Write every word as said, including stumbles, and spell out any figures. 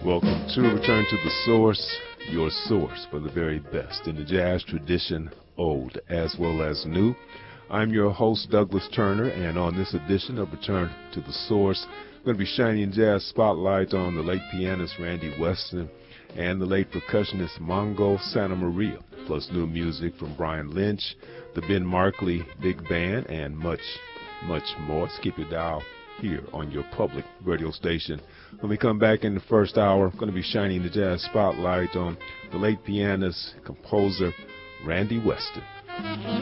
Welcome to Return to the Source, your source for the very best in the jazz tradition, old as well as new. I'm your host, Douglas Turner, and on this edition of Return to the Source, I'm going to be shining jazz spotlight on the late pianist Randy Weston and the late percussionist Mongo Santa Maria, plus new music from Brian Lynch, the Ben Markley Big Band, and much, much more. Let's keep your dial here on your public radio station. When we come back in the first hour, I'm going to be shining the jazz spotlight on the late pianist, composer Randy Weston.